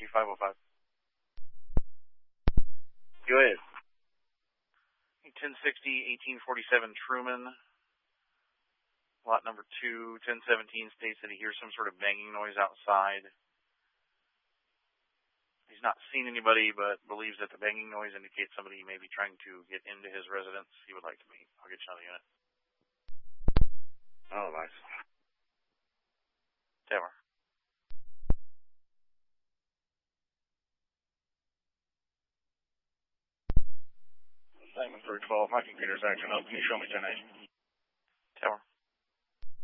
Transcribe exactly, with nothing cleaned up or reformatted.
Apache five oh five. Go ahead. ten sixty, eighteen forty-seven Truman. Lot number two, ten seventeen states that he hears some sort of banging noise outside. He's not seen anybody, but believes that the banging noise indicates somebody may be trying to get into his residence. He would like to meet. I'll get you on the unit. Oh, nice. Tower. Diamond three twelve, my computer's acting up. Can you show me ten eight? Tower.